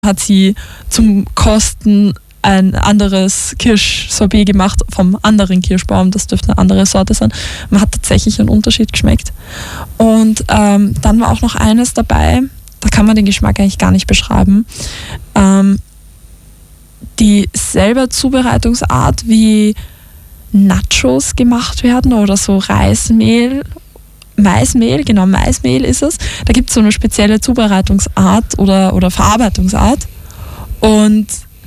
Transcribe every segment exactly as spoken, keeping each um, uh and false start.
hat sie zum Kosten ein anderes Kirschsorbet gemacht vom anderen Kirschbaum. Das dürfte eine andere Sorte sein. Man hat tatsächlich einen Unterschied geschmeckt. Und ähm, dann war auch noch eines dabei, da kann man den Geschmack eigentlich gar nicht beschreiben. Ähm, die selber Zubereitungsart, wie Nachos gemacht werden oder so Reismehl, Maismehl, genau, Maismehl ist es. Da gibt es so eine spezielle Zubereitungsart oder, oder Verarbeitungsart. Und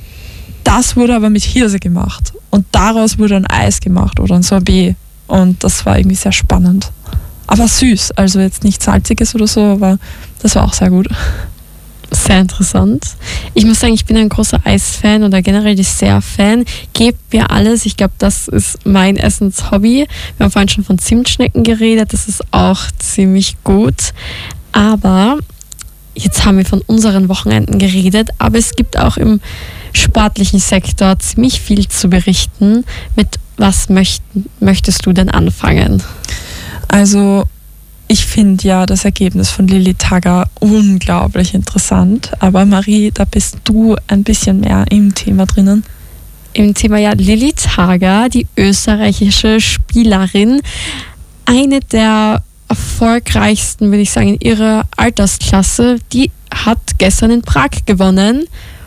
das wurde aber mit Hirse gemacht. Und daraus wurde ein Eis gemacht oder ein Sorbet. Und das war irgendwie sehr spannend. Aber süß, also jetzt nicht salziges oder so, aber das war auch sehr gut. Sehr interessant. Ich muss sagen, ich bin ein großer Eisfan oder generell Dessert-Fan. Gebt mir alles. Ich glaube, das ist mein Essenshobby. Wir haben vorhin schon von Zimtschnecken geredet. Das ist auch ziemlich gut. Aber jetzt haben wir von unseren Wochenenden geredet. Aber es gibt auch im sportlichen Sektor ziemlich viel zu berichten. Mit was möcht, möchtest du denn anfangen? Also ich finde ja das Ergebnis von Lilly Tagger unglaublich interessant. Aber Marie, da bist du ein bisschen mehr im Thema drinnen. Im Thema ja Lilly Tagger, die österreichische Spielerin. Eine der erfolgreichsten, würde ich sagen, in ihrer Altersklasse. Die hat gestern in Prag gewonnen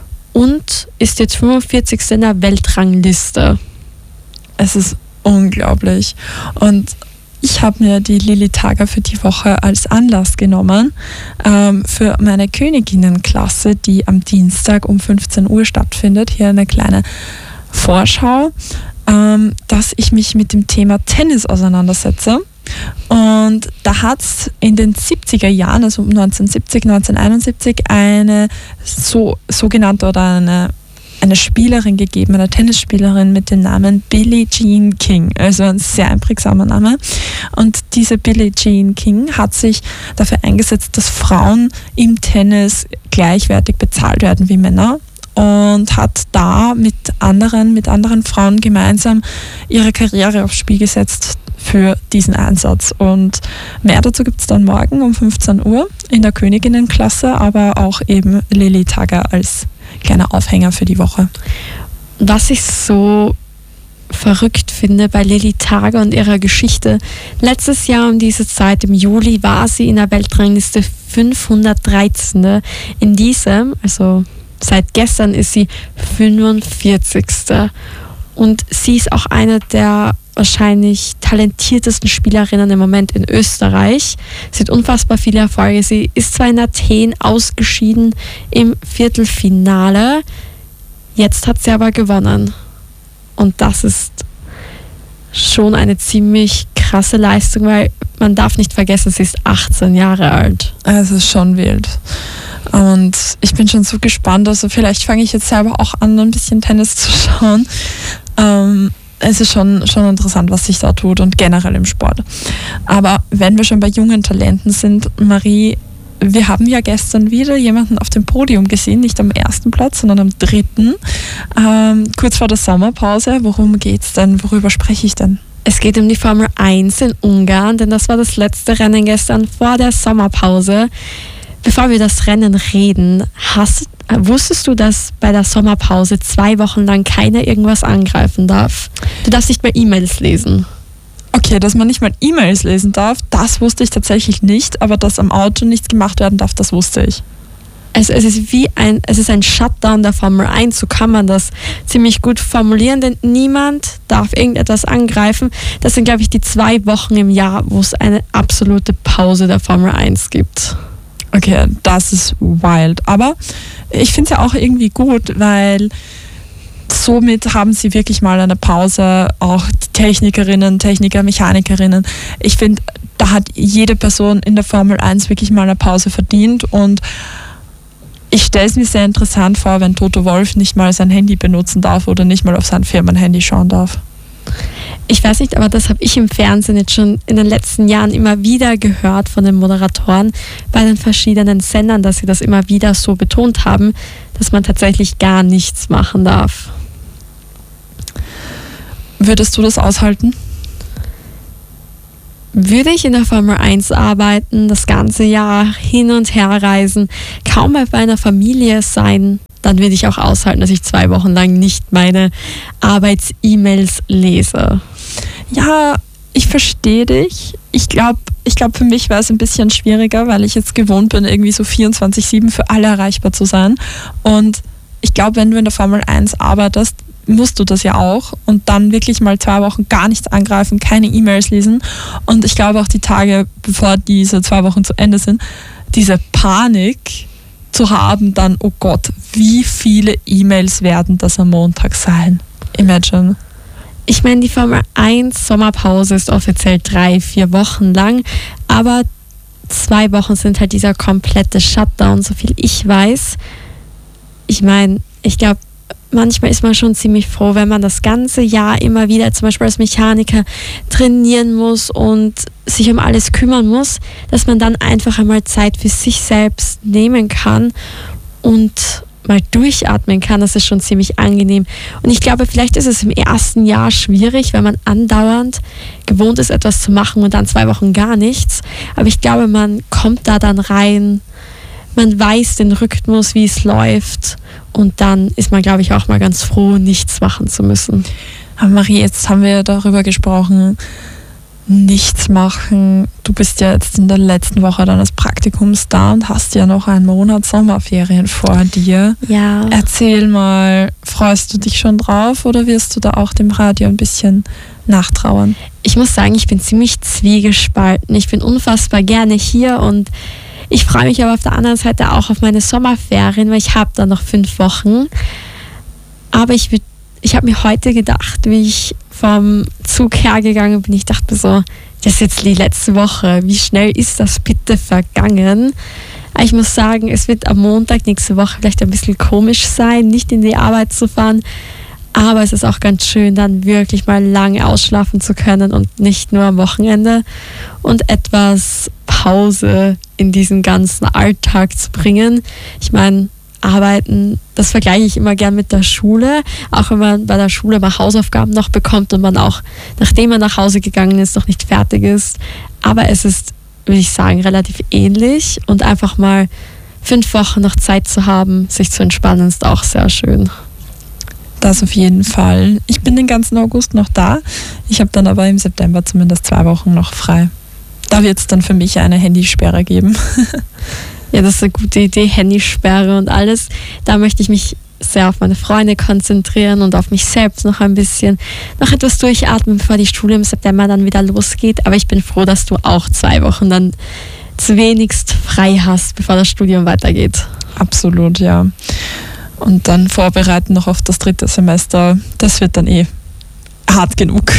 und ist jetzt fünfundvierzigste in der Weltrangliste. Es ist unglaublich. Und ich habe mir die Lilly Tagger für die Woche als Anlass genommen ähm, für meine Königinnenklasse, die am Dienstag um fünfzehn Uhr stattfindet. Hier eine kleine Vorschau, ähm, dass ich mich mit dem Thema Tennis auseinandersetze. Und da hat es in den siebziger Jahren, also um neunzehnhundertsiebzig, neunzehnhunderteinundsiebzig, eine so, sogenannte oder eine eine Spielerin gegeben, eine Tennisspielerin mit dem Namen Billie Jean King, also ein sehr einprägsamer Name. Und diese Billie Jean King hat sich dafür eingesetzt, dass Frauen im Tennis gleichwertig bezahlt werden wie Männer und hat da mit anderen, mit anderen Frauen gemeinsam ihre Karriere aufs Spiel gesetzt für diesen Einsatz. Und mehr dazu gibt es dann morgen um fünfzehn Uhr in der Königinnenklasse, aber auch eben Lilly Tagger als kleiner Aufhänger für die Woche. Was ich so verrückt finde bei Lilly Tagger und ihrer Geschichte, letztes Jahr um diese Zeit, im Juli, war sie in der Weltrangliste fünfhundertdreizehn. In diesem, also seit gestern, ist sie fünfundvierzigste. Und sie ist auch eine der wahrscheinlich talentiertesten Spielerinnen im Moment in Österreich. Sie hat unfassbar viele Erfolge. Sie ist zwar in Athen ausgeschieden im Viertelfinale, jetzt hat sie aber gewonnen. Und das ist schon eine ziemlich krasse Leistung, weil man darf nicht vergessen, sie ist achtzehn Jahre alt. Es ist schon wild. Und ich bin schon so gespannt. Also vielleicht fange ich jetzt selber auch an, ein bisschen Tennis zu schauen. Ähm, es ist schon, schon interessant, was sich da tut und generell im Sport. Aber wenn wir schon bei jungen Talenten sind, Marie, wir haben ja gestern wieder jemanden auf dem Podium gesehen, nicht am ersten Platz, sondern am dritten. Ähm, kurz vor der Sommerpause. Worum geht's denn? Worüber spreche ich denn? Es geht um die Formel eins in Ungarn, denn das war das letzte Rennen gestern vor der Sommerpause. Bevor wir das Rennen reden, hast, wusstest du, dass bei der Sommerpause zwei Wochen lang keiner irgendwas angreifen darf? Du darfst nicht mehr E-Mails lesen. Okay, dass man nicht mal E-Mails lesen darf, das wusste ich tatsächlich nicht, aber dass am Auto nichts gemacht werden darf, das wusste ich. Es, es ist wie ein, es ist ein Shutdown der Formel eins, so kann man das ziemlich gut formulieren, denn niemand darf irgendetwas angreifen. Das sind, glaube ich, die zwei Wochen im Jahr, wo es eine absolute Pause der Formel eins gibt. Okay, das ist wild. Aber ich finde es ja auch irgendwie gut, weil somit haben sie wirklich mal eine Pause, auch die Technikerinnen, Techniker, Mechanikerinnen. Ich finde, da hat jede Person in der Formel eins wirklich mal eine Pause verdient und ich stelle es mir sehr interessant vor, wenn Toto Wolff nicht mal sein Handy benutzen darf oder nicht mal auf sein Firmenhandy schauen darf. Ich weiß nicht, aber das habe ich im Fernsehen jetzt schon in den letzten Jahren immer wieder gehört von den Moderatoren bei den verschiedenen Sendern, dass sie das immer wieder so betont haben, dass man tatsächlich gar nichts machen darf. Würdest du das aushalten? Würde ich in der Formel eins arbeiten, das ganze Jahr hin und her reisen, kaum bei meiner Familie sein, dann würde ich auch aushalten, dass ich zwei Wochen lang nicht meine Arbeits-E-Mails lese. Ja, ich verstehe dich. Ich glaube, ich glaub, für mich wäre es ein bisschen schwieriger, weil ich jetzt gewohnt bin, irgendwie so vierundzwanzig sieben für alle erreichbar zu sein. Und ich glaube, wenn du in der Formel eins arbeitest, musst du das ja auch und dann wirklich mal zwei Wochen gar nichts angreifen, keine E-Mails lesen. Und ich glaube auch die Tage, bevor diese zwei Wochen zu Ende sind, diese Panik zu haben, dann, oh Gott, wie viele E-Mails werden das am Montag sein? Imagine. Ich meine, die Formel eins Sommerpause ist offiziell drei, vier Wochen lang, aber zwei Wochen sind halt dieser komplette Shutdown, so viel ich weiß. Ich meine, ich glaube, manchmal ist man schon ziemlich froh, wenn man das ganze Jahr immer wieder zum Beispiel als Mechaniker trainieren muss und sich um alles kümmern muss, dass man dann einfach einmal Zeit für sich selbst nehmen kann und mal durchatmen kann. Das ist schon ziemlich angenehm. Und ich glaube, vielleicht ist es im ersten Jahr schwierig, wenn man andauernd gewohnt ist, etwas zu machen und dann zwei Wochen gar nichts. Aber ich glaube, man kommt da dann rein, man weiß den Rhythmus, wie es läuft und dann ist man, glaube ich, auch mal ganz froh, nichts machen zu müssen. Aber Marie, jetzt haben wir darüber gesprochen, nichts machen. Du bist ja jetzt in der letzten Woche deines Praktikums da und hast ja noch einen Monat Sommerferien vor dir. Ja. Erzähl mal, freust du dich schon drauf oder wirst du da auch dem Radio ein bisschen nachtrauern? Ich muss sagen, ich bin ziemlich zwiegespalten. Ich bin unfassbar gerne hier und ich freue mich aber auf der anderen Seite auch auf meine Sommerferien, weil ich habe da noch fünf Wochen. Aber ich, ich habe mir heute gedacht, wie ich vom Zug hergegangen bin, ich dachte mir so, das ist jetzt die letzte Woche. Wie schnell ist das bitte vergangen? Aber ich muss sagen, es wird am Montag nächste Woche vielleicht ein bisschen komisch sein, nicht in die Arbeit zu fahren. Aber es ist auch ganz schön, dann wirklich mal lange ausschlafen zu können und nicht nur am Wochenende und etwas Pause in diesen ganzen Alltag zu bringen. Ich meine, Arbeiten, das vergleiche ich immer gern mit der Schule, auch wenn man bei der Schule mal Hausaufgaben noch bekommt und man auch, nachdem man nach Hause gegangen ist, noch nicht fertig ist. Aber es ist, würde ich sagen, relativ ähnlich und einfach mal fünf Wochen noch Zeit zu haben, sich zu entspannen, ist auch sehr schön. Das auf jeden Fall. Ich bin den ganzen August noch da. Ich habe dann aber im September zumindest zwei Wochen noch frei. Da wird es dann für mich eine Handysperre geben. Ja, das ist eine gute Idee, Handysperre und alles. Da möchte ich mich sehr auf meine Freunde konzentrieren und auf mich selbst noch ein bisschen, noch etwas durchatmen, bevor die Schule im September dann wieder losgeht. Aber ich bin froh, dass du auch zwei Wochen dann wenigstens frei hast, bevor das Studium weitergeht. Absolut, ja. Und dann vorbereiten noch auf das dritte Semester, das wird dann eh hart genug.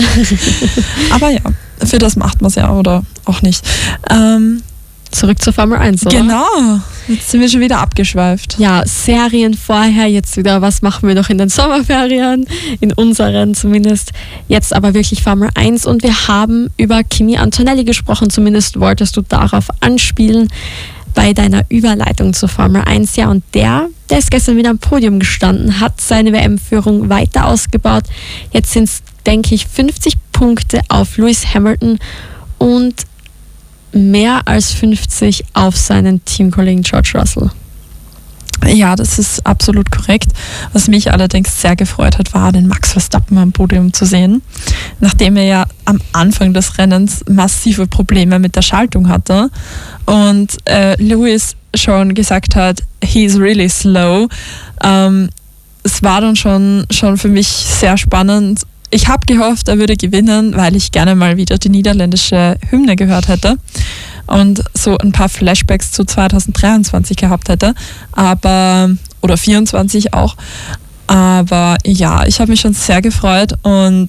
Aber ja, für das macht man es ja oder auch nicht. Ähm, Zurück zur Formel eins, oder? Genau, jetzt sind wir schon wieder abgeschweift. Ja, Serien vorher, jetzt wieder, was machen wir noch in den Sommerferien, in unseren zumindest. Jetzt aber wirklich Formel eins und wir haben über Kimi Antonelli gesprochen, zumindest wolltest du darauf anspielen bei deiner Überleitung zur Formel eins. Ja, und der, der ist gestern wieder am Podium gestanden, hat seine W M-Führung weiter ausgebaut. Jetzt sind es, denke ich, fünfzig Punkte auf Lewis Hamilton und mehr als fünfzig auf seinen Teamkollegen George Russell. Ja, das ist absolut korrekt. Was mich allerdings sehr gefreut hat, war, den Max Verstappen am Podium zu sehen, nachdem er ja am Anfang des Rennens massive Probleme mit der Schaltung hatte und äh, Lewis schon gesagt hat, he's really slow. Ähm, es war dann schon, schon für mich sehr spannend. Ich habe gehofft, er würde gewinnen, weil ich gerne mal wieder die niederländische Hymne gehört hätte und so ein paar Flashbacks zu zwanzig dreiundzwanzig gehabt hätte, aber oder vierundzwanzig auch. Aber ja, ich habe mich schon sehr gefreut und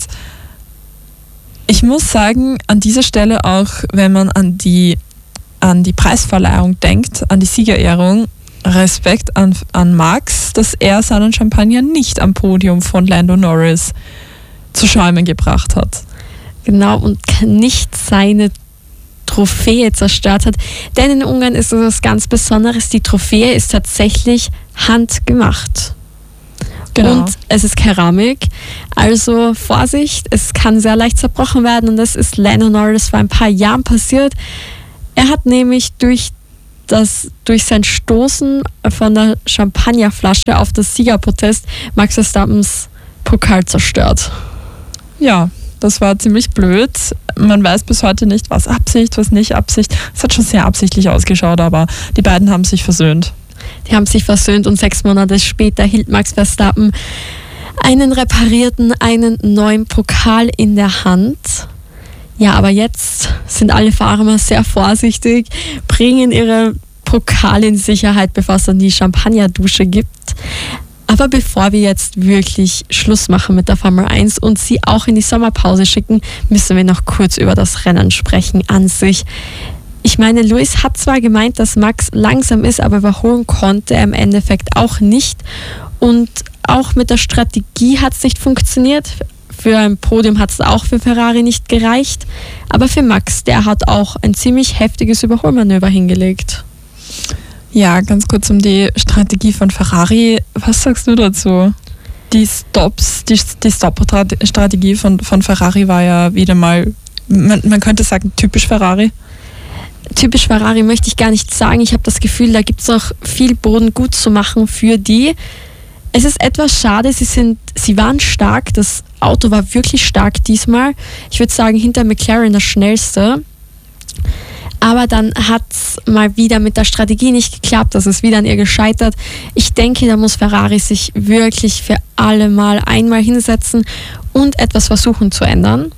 ich muss sagen, an dieser Stelle auch, wenn man an die, an die Preisverleihung denkt, an die Siegerehrung, Respekt an, an Max, dass er seinen Champagner nicht am Podium von Lando Norris zu Schäumen gebracht hat. Genau, und nicht seine Trophäe zerstört hat. Denn in Ungarn ist es was ganz Besonderes. Die Trophäe ist tatsächlich handgemacht. Genau. Und es ist Keramik, also Vorsicht, es kann sehr leicht zerbrochen werden und das ist Lando Norris vor ein paar Jahren passiert. Er hat nämlich durch, das, durch sein Stoßen von der Champagnerflasche auf das Siegerprotest Max Verstappens Pokal zerstört. Ja, das war ziemlich blöd. Man weiß bis heute nicht, was Absicht, was nicht Absicht. Es hat schon sehr absichtlich ausgeschaut, aber die beiden haben sich versöhnt. Die haben sich versöhnt und sechs Monate später hielt Max Verstappen einen reparierten, einen neuen Pokal in der Hand. Ja, aber jetzt sind alle Fahrer mal sehr vorsichtig, bringen ihre Pokale in Sicherheit, bevor es dann die Champagnerdusche gibt. Aber bevor wir jetzt wirklich Schluss machen mit der Formel eins und sie auch in die Sommerpause schicken, müssen wir noch kurz über das Rennen sprechen an sich. Ich meine, Lewis hat zwar gemeint, dass Max langsam ist, aber überholen konnte er im Endeffekt auch nicht. Und auch mit der Strategie hat es nicht funktioniert. Für ein Podium hat es auch für Ferrari nicht gereicht. Aber für Max, der hat auch ein ziemlich heftiges Überholmanöver hingelegt. Ja, ganz kurz um die Strategie von Ferrari. Was sagst du dazu? Die Stops, die, die Stop-Strategie von, von Ferrari war ja wieder mal, man, man könnte sagen, typisch Ferrari. Typisch Ferrari möchte ich gar nicht sagen. Ich habe das Gefühl, da gibt es noch viel Boden gut zu machen für die. Es ist etwas schade, sie, sind, sie waren stark, das Auto war wirklich stark diesmal. Ich würde sagen, hinter McLaren das schnellste. Aber dann hat es mal wieder mit der Strategie nicht geklappt, das ist wieder an ihr gescheitert. Ich denke, da muss Ferrari sich wirklich für alle Mal einmal hinsetzen und etwas versuchen zu ändern.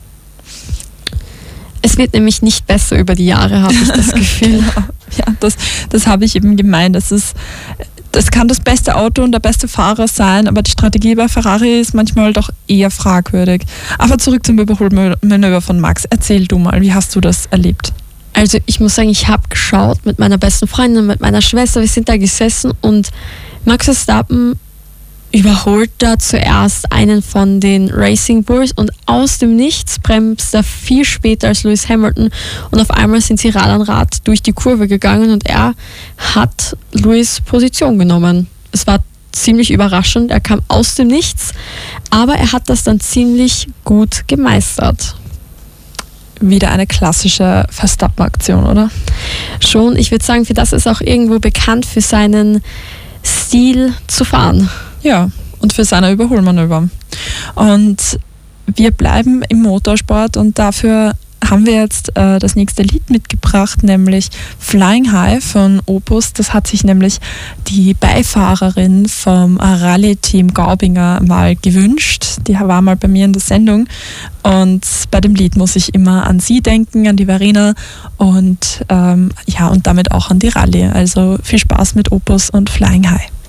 Es wird nämlich nicht besser über die Jahre, habe ich das Gefühl. Genau. Ja, das, das habe ich eben gemeint. Das ist, das kann das beste Auto und der beste Fahrer sein, aber die Strategie bei Ferrari ist manchmal doch eher fragwürdig. Aber zurück zum Überholmanöver von Max. Erzähl du mal, wie hast du das erlebt? Also ich muss sagen, ich habe geschaut mit meiner besten Freundin, mit meiner Schwester, wir sind da gesessen und Max Verstappen überholt da zuerst einen von den Racing Bulls und aus dem Nichts bremst er viel später als Lewis Hamilton und auf einmal sind sie Rad an Rad durch die Kurve gegangen und er hat Lewis Position genommen. Es war ziemlich überraschend, er kam aus dem Nichts, aber er hat das dann ziemlich gut gemeistert. Wieder eine klassische Verstappen-Aktion, oder? Schon, ich würde sagen, für das ist auch irgendwo bekannt, für seinen Stil zu fahren. Ja, und für seine Überholmanöver. Und wir bleiben im Motorsport und dafür haben wir jetzt äh, das nächste Lied mitgebracht, nämlich Flying High von Opus. Das hat sich nämlich die Beifahrerin vom Rallye-Team Gaubinger mal gewünscht. Die war mal bei mir in der Sendung und bei dem Lied muss ich immer an sie denken, an die Verena und, ähm, ja, und damit auch an die Rallye. Also viel Spaß mit Opus und Flying High.